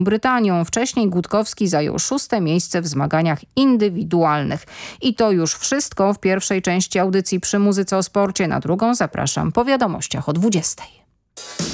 Brytanią. Wcześniej Gutkowski zajął 6. miejsce w zmaganiach indywidualnych. I to już wszystko w pierwszej części audycji Przy Muzyce o Sporcie. Na drugą zapraszam po wiadomościach o 20:00.